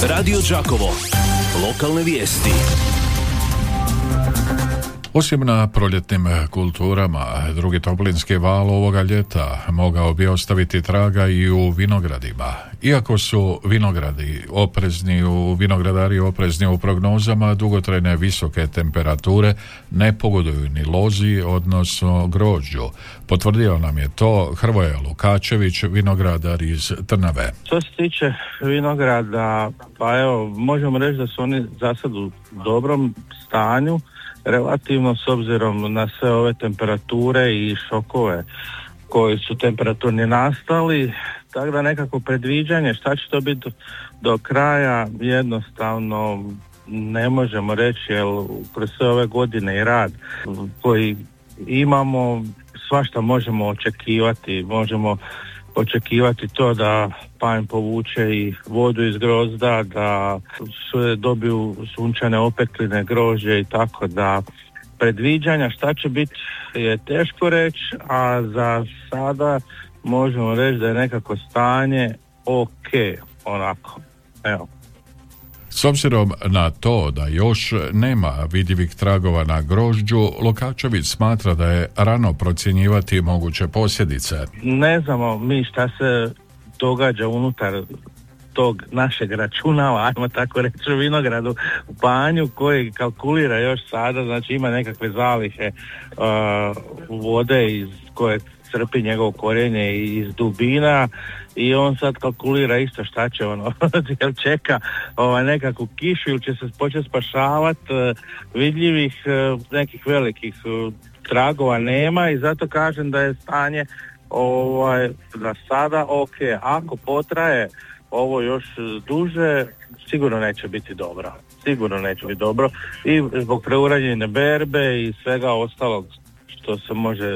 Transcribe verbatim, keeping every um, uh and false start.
Radio Đakovo. Lokalne vijesti. Osim na proljetnim kulturama, drugi toplinski val ovoga ljeta mogao bi ostaviti traga i u vinogradima. Iako su vinogradi oprezni u vinogradari oprezni u prognozama, dugotrajne visoke temperature ne pogoduju ni lozi, odnosno grožđu. Potvrdio nam je to Hrvoje Lukačević, vinogradar iz Trnave. Što se tiče vinograda, pa evo, možemo reći da su oni za sad u dobrom stanju, relativno s obzirom na sve ove temperature i šokove koji su temperaturni nastali, tako da nekako predviđanje šta će to biti do kraja jednostavno ne možemo reći, jer kroz sve ove godine i rad koji imamo, svašta možemo očekivati, možemo očekivati to da panj povuče i vodu iz grozda, da sve dobiju sunčane opekline, grožđe i tako da predviđanja šta će biti je teško reći, a za sada možemo reći da je nekako stanje ok, onako, evo. S obzirom na to da još nema vidljivih tragova na grožđu, Lukačević smatra da je rano procjenjivati moguće posljedice. Ne znamo mi šta se događa unutar tog našeg računala, ajmo tako reći, u vinogradu u panju, koji kalkulira još sada, znači ima nekakve zalihe uh, vode iz koje crpi njegovo korijenje iz dubina i on sad kalkulira isto šta će ono, jer čeka ovaj, nekakvu kišu ili će se početi spašavati, uh, vidljivih uh, nekih velikih uh, tragova nema i zato kažem da je stanje ovaj, za sada ok. Ako potraje ovo još duže, sigurno neće biti dobro. Sigurno neće biti dobro i zbog preuranjene berbe i svega ostalog što se može